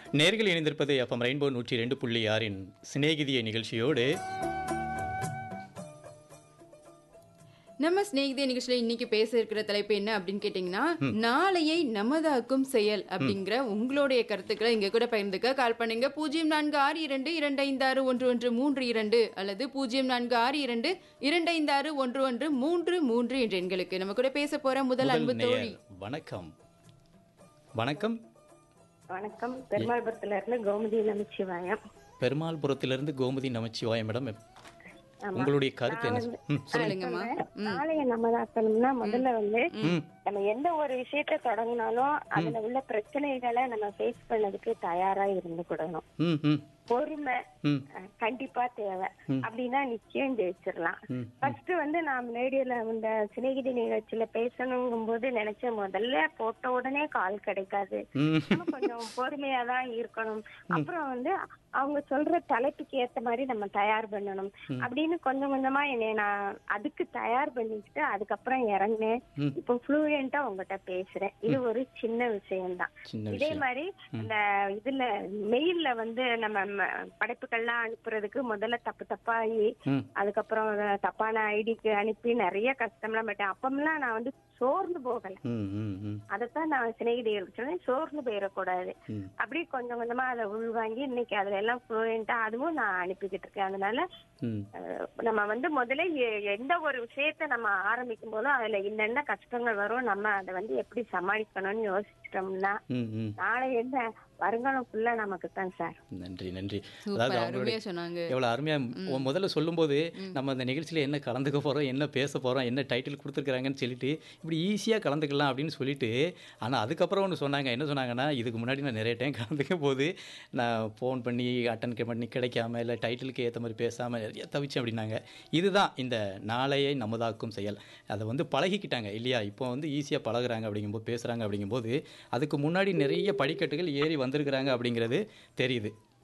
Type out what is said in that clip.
நேர்கள் இணைந்திருப்பது FM rainbow 102.6 சிநேகிதிய நிகழ்ச்சியோடு. நம்ம சிநேகிதே நிகழ்ச்சியில இன்னைக்கு பேச இருக்கிற தலைப்பு என்ன அப்படின்னு கேட்டீங்கன்னா, நாளையை நமதாக்கும் செயல் அப்படிங்கிற உங்களுடைய கருத்துக்களை இங்க கூட பகிர்ந்துக்க கால் பண்ணுங்க. 0462256113 அல்லது 0462256133 என்ற எண்களுக்கு. நம்ம கூட பேச போற முதல் அன்பு தோழி. வணக்கம். வணக்கம். வணக்கம். பெருமாள்புரத்துல இருந்து கோமதி நமச்சிவாயம். பெருமாள்புரத்திலிருந்து கோமதி நமச்சிவாயம் மேடம், உங்களுடைய கருத்து என்ன? சொல்லுங்கம்மா. நாளைய நமதாக்கணும்னா முதல்ல வந்து நம்ம எந்த ஒரு விஷயத்த தொடங்கினாலும் அதுல உள்ள பிரச்சனைகளை நம்ம ஃபேஸ் பண்ணதுக்கு தயாரா இருந்துக்கிடணும். பொறுமை கண்டிப்பா தேவை. அப்படின்னா நிச்சயம் ஜெயிச்சிடலாம். ஃபர்ஸ்ட் வந்து நான் ரேடியோல இந்த சிநேகிதி நிகழ்ச்சியில பேசணுங்கும் போது நினைச்ச முதல்ல போட்ட உடனே கால் கிடைக்காது, நம்ம கொஞ்சம் பொறுமையா தான் இருக்கணும். அப்புறம் வந்து அவங்க சொல்ற தலைப்புக்கு ஏத்த மாதிரி நம்ம தயார் பண்ணணும் அப்படின்னு கொஞ்சம் கொஞ்சமா என்னை நான் அதுக்கு தயார் பண்ணிக்கிட்டு அதுக்கப்புறம் இறங்கினேன். இப்போ ஃப்ளூயண்டா உங்ககிட்ட பேசுறேன். இது ஒரு சின்ன விஷயம்தான். இதே மாதிரி இந்த இதுல மெயில்ல வந்து நம்ம படைப்புகள்லாம் அனுப்புறதுக்கு முதல்ல தப்பாகி அதுக்கப்புறம் தப்பான ஐடிக்கு அனுப்பி நிறைய கஷ்டம்லாம் பட்டேன். அப்பமெல்லாம் நான் வந்து சோர்ந்து போகல. அதத்தான் நான் சிநேகிதிகளுக்கு சொன்னேன், சோர்ந்து போயிடக்கூடாது. அப்படி கொஞ்சம் கொஞ்சமா அதை உள்வாங்கி இன்னைக்கு அதுல எல்லாம் ஃப்ளூயண்டா அதுவும் நான் அனுப்பிக்கிட்டு இருக்கேன். அதனால நம்ம வந்து முதல்ல எந்த ஒரு விஷயத்த நம்ம ஆரம்பிக்கும் போதும் அதுல என்னென்ன கஷ்டங்கள் வரும், நம்ம அதை வந்து எப்படி சமாளிக்கணும்னு யோசிச்சிட்டோம்னா நாளை என்ன வருங்காலம் ஃபுல்லா நமக்கு தான் சார். நன்றி நன்றி. அதாவது அவங்களுடைய எவ்வளவு அருமையா முதல்ல சொல்லும்போது நம்ம அந்த நிகழ்ச்சியில என்ன கலந்துக்க போறோம், என்ன பேச போறோம், என்ன டைட்டில் கொடுத்துருக்காங்கன்னு சொல்லிட்டு இப்படி ஈஸியாக கலந்துக்கலாம் அப்படின்னு சொல்லிட்டு, ஆனால் அதுக்கப்புறம் ஒன்று சொன்னாங்க. என்ன சொன்னாங்கன்னா, இதுக்கு முன்னாடி நான் நிறைய டைம் கலந்துக்கும் போது நான் ஃபோன் பண்ணி அட்டன் பண்ணி கிடைக்காம இல்லை டைட்டிலுக்கு ஏற்ற மாதிரி பேசாமல் நிறைய தவிச்சேன் அப்படின்னாங்க. இதுதான் இந்த நாளையை நமதாக்கும் செயல். அதை வந்து பழகிக்கிட்டாங்க இல்லையா? இப்போ வந்து ஈஸியாக பழகுறாங்க அப்படிங்கும்போது, பேசுகிறாங்க அப்படிங்கும்போது அதுக்கு முன்னாடி நிறைய படிக்கட்டுகள் ஏறி வந்திருக்கிறாங்க அப்படிங்கிறது தெரியுது.